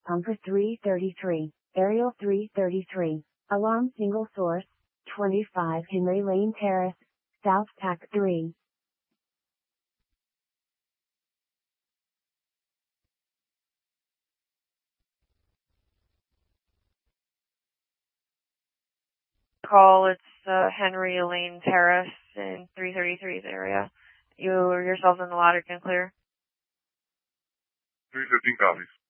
Pumper 333, Aerial 333, Alarm Single Source, 25 Henry Lane Terrace, South Pack 3. Call, it's Henry Lane Terrace in 333's area. You or yourself and the ladder can clear. 315 copies.